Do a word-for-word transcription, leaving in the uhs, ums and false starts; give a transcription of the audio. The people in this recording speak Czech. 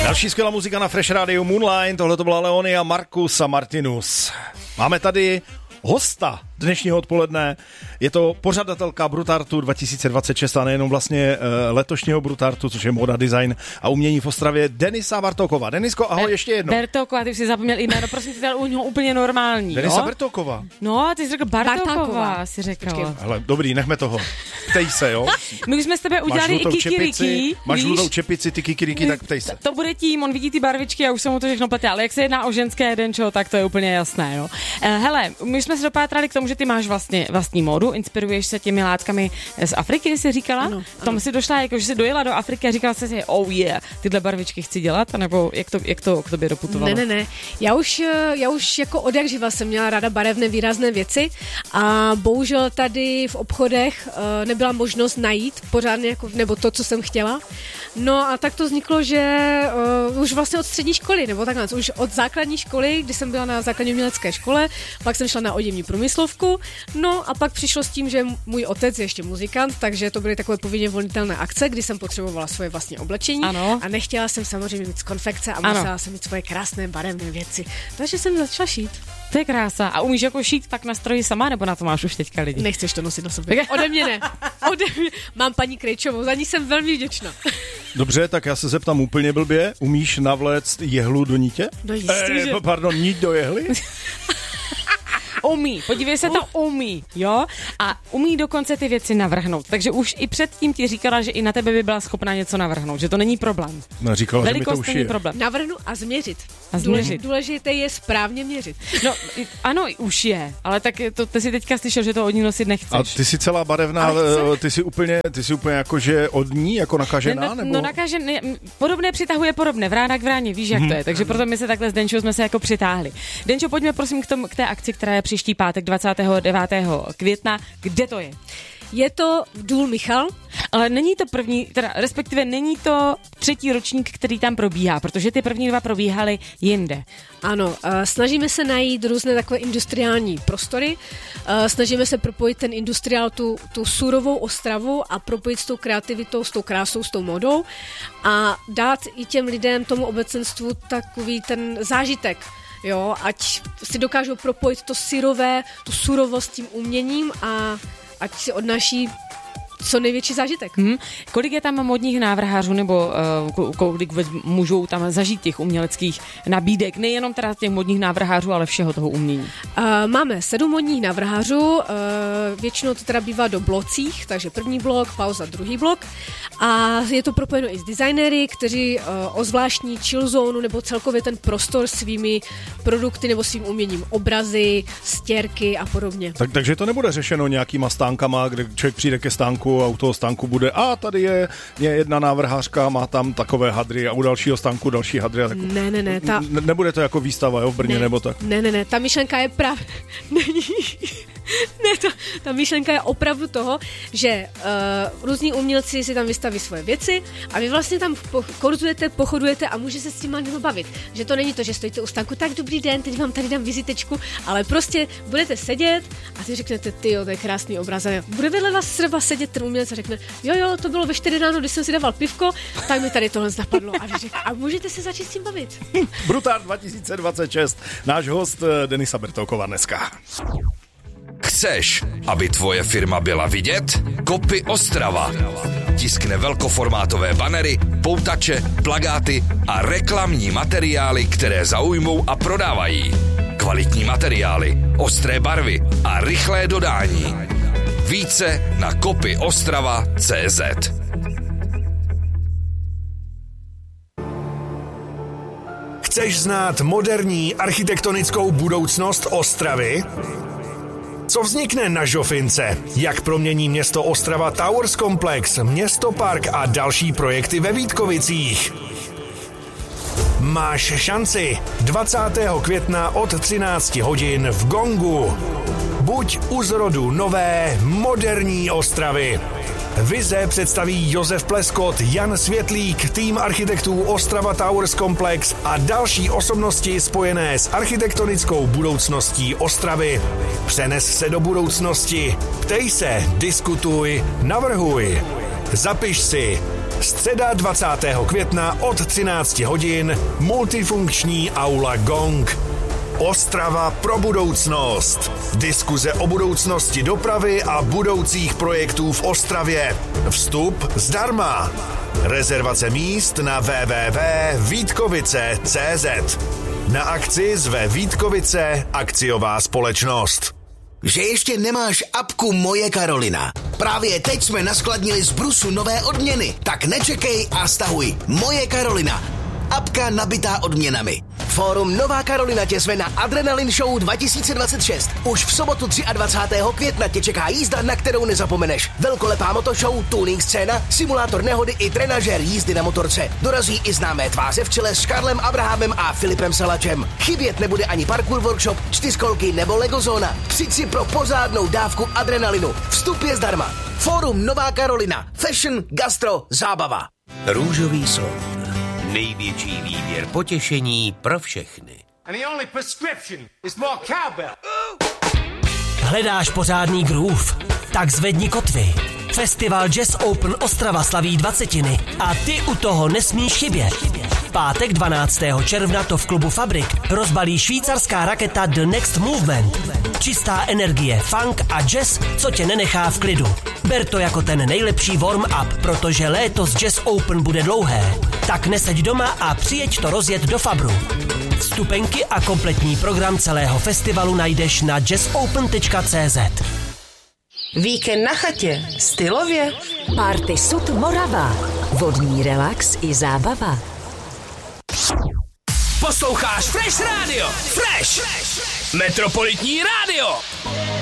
Další skvělá muzika na Fresh Radio Moonline, tohle to byla Leonia, Marcus a Martinus. Máme tady hosta dnešního odpoledne. Je to pořadatelka Brutartu dva tisíce dvacet šest a nejenom vlastně uh, letošního Brutartu, což je moda, design a umění v Ostravě, Denisa Bartóková. Denisko, ahoj, Ber- ještě jednou. Bertóková, ty jsi zapomněl jméno, prosím tě, u něho úplně normální. Denisa jo? Bertóková. No, ty jsi řekl Bartóková, Bartóková. jsi řekl. Hele, dobrý, nechme toho. Ptej se, jo. My už jsme s tebe udělali i kikiriki. Máš žlutou čepici, ty kikiriki, tak ptej se. To bude tím, on vidí ty barvičky a už se mu to všechno platí, ale jak se jedná o ženské Denčo, tak to je úplně jasné, jo. Hele, my jsme se dopátrali k tomu, že ty máš vlastně vlastní módu, inspiruješ se těmi látkami z Afriky, jsi říkala? Ano, v tom si došla, jako, že jsi dojela do Afriky a říkala jsi si, oh yeah, tyhle barvičky chci dělat, nebo jak to, jak to k tobě doputovalo? Ne, ne, ne. Já už, já už jako odjakživa jsem měla ráda barevné výrazné věci a bohužel tady v obchodech nebyla možnost najít pořádně, jako, nebo to, co jsem chtěla. No a tak to vzniklo, že uh, už vlastně od střední školy, nebo takhle, už od základní školy, kdy jsem byla na základní umělecké škole, pak jsem šla na oděvní průmyslovku, no a pak přišlo s tím, že můj otec je ještě muzikant, takže to byly takové povinně volitelné akce, kdy jsem potřebovala svoje vlastní oblečení ano. A nechtěla jsem samozřejmě mít z konfekce a ano. musela jsem mít svoje krásné barevné věci. Takže jsem začala šít. To je krása. A umíš jako šít tak na stroji sama, nebo na to máš už teďka lidi? Nechceš to nosit na sobě. Ode mě ne. Ode mě. Mám paní Krejčovou, za ní jsem velmi vděčná. Dobře, tak já se zeptám úplně blbě. Umíš navléct jehlu do nitě? No jistě, eh, že... Pardon, nit do jehly? Umí, podívej se, to umí, jo? A umí dokonce ty věci navrhnout. Takže už i předtím ti říkala, že i na tebe by byla schopná něco navrhnout, že to není problém. No, říkala, velikost že mi to už není je. problém. Navrhnu a změřit. A změřit. Důležité je správně měřit. No, ano, už je, ale tak to, ty si teďka slyšel, že to od ní nosit nechceš. A ty jsi celá barevná, ty jsi úplně, ty jsi úplně jako, že od ní, jako nakažená, no, nebo? No nakažené, podobné přitahuje podobné, vrána k vráně, víš, jak hmm. to je, takže proto my se takhle s Denčou jsme se jako přitáhli. Denčo, pojďme prosím k, tomu, k té akci, která je příští pátek dvacátého devátého května, kde to je? Je to v Důl Michal. Ale není to první, teda respektive není to třetí ročník, který tam probíhá, protože ty první dva probíhaly jinde. Ano, uh, snažíme se najít různé takové industriální prostory, uh, snažíme se propojit ten industriál, tu, tu surovou Ostravu a propojit s tou kreativitou, s tou krásou, s tou modou a dát i těm lidem, tomu obecenstvu takový ten zážitek. Jo, ať si dokážou propojit to syrové, tu surovost tím uměním a ať si odnáší co největší zážitek. Hmm. Kolik je tam modních návrhářů, nebo uh, kolik můžou tam zažít těch uměleckých nabídek, nejenom teda těch modních návrhářů, ale všeho toho umění? Uh, máme sedm modních návrhářů, uh, většinou to teda bývá do blocích, takže první blok, pauza, druhý blok a je to propojeno i s designéry, kteří uh, ozvláštní chill zónu nebo celkově ten prostor svými produkty nebo svým uměním, obrazy, stěrky a podobně. Tak, takže to nebude řešeno nějakýma stánkama, kde člověk přijde ke stánku a u toho stánku bude, a tady je, je jedna návrhářka, má tam takové hadry a u dalšího stánku další hadry. A tak... Ne, ne, ne. Ta... Ne, nebude to jako výstava, jo, v Brně, ne, nebo tak? Ne, ne, ne, ta myšlenka je právě... Není... Ne, to, ta myšlenka je opravdu toho, že uh, různí umělci si tam vystaví svoje věci a vy vlastně tam po, kurzujete, pochodujete a může se s tím někdo bavit. Že to není to, že stojíte u stánku, tak dobrý den, teď vám tady dám vizitečku, ale prostě budete sedět a si řeknete, tyjo, to je krásný obraz. A bude vedle vás třeba sedět ten umělec a řekne, jo, jo, to bylo ve čtyři ráno, když jsem si dával pivko, tak mi tady tohle napadlo. A, vy řek, a můžete se začít s tím bavit. Brutár dva tisíce dvacet šest, náš host Denisa Bertóková dneska. Chceš, aby tvoje firma byla vidět? Kopy Ostrava. Tiskne velkoformátové banery, poutače, plakáty a reklamní materiály, které zaujmou a prodávají. Kvalitní materiály, ostré barvy a rychlé dodání. Více na kopy ostrava tečka cé zet. Chceš znát moderní architektonickou budoucnost Ostravy? Co vznikne na Žofince? Jak promění město Ostrava Towers Complex, Město Park a další projekty ve Vítkovicích? Máš šanci dvacátého května od třinácti hodin v Gongu. Buď u zrodu nové, moderní Ostravy. Vize představí Josef Pleskot, Jan Světlík, tým architektů Ostrava Towers Complex a další osobnosti spojené s architektonickou budoucností Ostravy. Přenes se do budoucnosti. Ptej se, diskutuj, navrhuj. Zapiš si Středa dvacátého května od třinácti hodin multifunkční aula Gong. Ostrava pro budoucnost. Diskuze o budoucnosti dopravy a budoucích projektů v Ostravě. Vstup zdarma. Rezervace míst na w w w tečka vítkovice tečka c z. Na akci zve Vítkovice akciová společnost. Že ještě nemáš apku Moje Karolina? Právě teď jsme naskladnili z Brusu nové odměny. Tak nečekej a stahuj Moje Karolina. Apka nabitá odměnami. Fórum Nová Karolina tě zve na Adrenalin Show dva tisíce dvacet šest. Už v sobotu dvacátého třetího května tě čeká jízda, na kterou nezapomeneš. Velkolepá motoshow, tuning scéna, simulátor nehody i trenažér jízdy na motorce. Dorazí i známé tváře v čele s Karlem Abrahamem a Filipem Salačem. Chybět nebude ani parkour workshop, čtyřkolky nebo Lego zóna. Přijď si pro pořádnou dávku adrenalinu. Vstup je zdarma. Fórum Nová Karolina. Fashion, gastro, zábava. Růžový slon. Největší výběr potěšení pro všechny. Hledáš pořádný groove? Tak zvedni kotvy. Festival Jazz Open Ostrava slaví dvacetiny a ty u toho nesmíš chybět. Pátek dvanáctého června to v klubu Fabrik rozbalí švýcarská raketa The Next Movement. Čistá energie, funk a jazz, co tě nenechá v klidu. Ber to jako ten nejlepší warm-up, protože léto z Jazz Open bude dlouhé. Tak neseď doma a přijeď to rozjet do Fabru. Vstupenky a kompletní program celého festivalu najdeš na jazz open tečka c z. Víkend na chatě, stylově. Party Sud Morava. Vodní relax i zábava. Posloucháš Fresh Radio. Fresh. Metropolitní rádio.